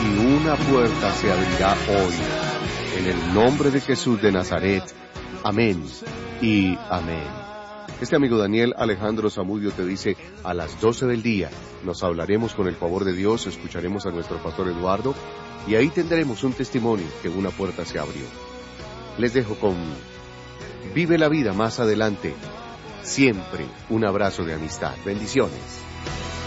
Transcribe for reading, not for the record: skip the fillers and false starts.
una puerta se abrirá hoy. En el nombre de Jesús de Nazaret. Amén y amén. Este amigo Daniel Alejandro Zamudio te dice, a las 12 del día nos hablaremos con el favor de Dios, escucharemos a nuestro pastor Eduardo y ahí tendremos un testimonio que una puerta se abrió. Les dejo con Vive la vida más adelante. Siempre un abrazo de amistad. Bendiciones.